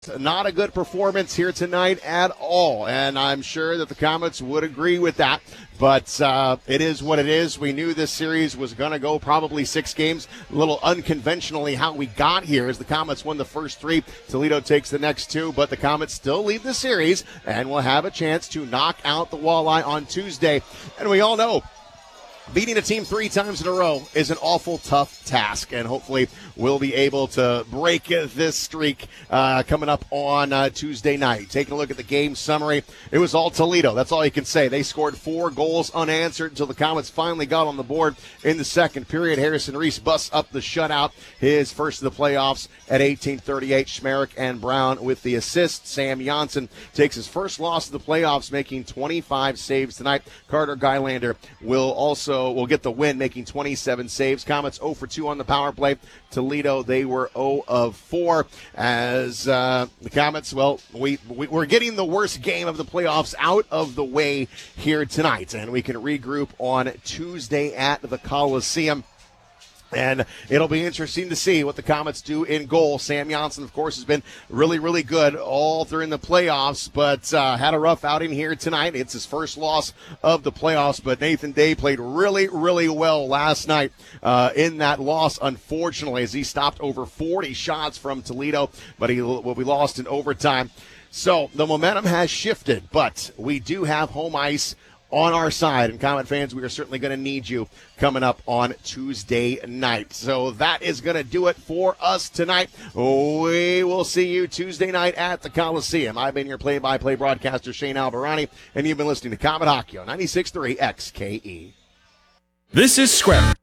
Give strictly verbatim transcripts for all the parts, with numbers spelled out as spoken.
Not a good performance here tonight at all, and I'm sure that the Comets would agree with that. But uh, it is what it is. We knew this series was going to go probably six games. A little unconventionally how we got here as the Comets won the first three. Toledo takes the next two, but the Comets still lead the series and will have a chance to knock out the Walleye on Tuesday. And we all know beating a team three times in a row is an awful tough task, and hopefully we'll be able to break this streak uh, coming up on uh, Tuesday night. Taking a look at the game summary, it was all Toledo. That's all you can say. They scored four goals unanswered until the Comets finally got on the board in the second period. Harrison Reese busts up the shutout, his first of the playoffs at eighteen thirty-eight. Schmerick and Brown with the assist. Sam Janssen takes his first loss of the playoffs, making twenty-five saves tonight. Carter Guylander will also will get the win, making twenty-seven saves. Comets zero for two on the power play. Toledo, they were zero of four. As uh, the Comets, well, we, we, we're getting the worst game of the playoffs out of the way here tonight, and we can regroup on Tuesday at the Coliseum. And it'll be interesting to see what the Comets do in goal. Sam Janssen, of course, has been really, really good all during the playoffs, but uh, had a rough outing here tonight. It's his first loss of the playoffs, but Nathan Day played really, really well last night uh, in that loss, unfortunately, as he stopped over forty shots from Toledo, but he will be lost in overtime. So the momentum has shifted, but we do have home ice on our side, and Comet fans, we are certainly going to need you coming up on Tuesday night. So that is going to do it for us tonight. We will see you Tuesday night at the Coliseum. I've been your play-by-play broadcaster, Shane Albarani, and you've been listening to Comet Hockey on ninety-six point three X K E. This is Scrap.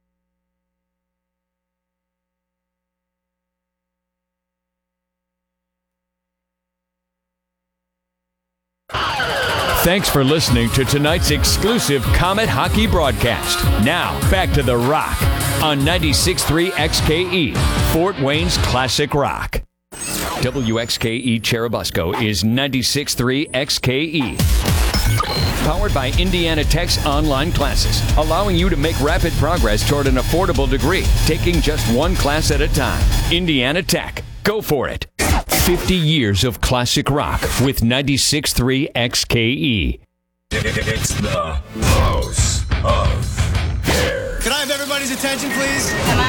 Thanks for listening to tonight's exclusive Comet Hockey broadcast. Now, back to The Rock on ninety-six point three X K E, Fort Wayne's Classic Rock. W X K E Cherubusco is ninety-six point three X K E. Powered by Indiana Tech's online classes, allowing you to make rapid progress toward an affordable degree, taking just one class at a time. Indiana Tech. Go for it. fifty years of classic rock with ninety-six point three X K E. It's the House of Hair. Can I have everybody's attention, please?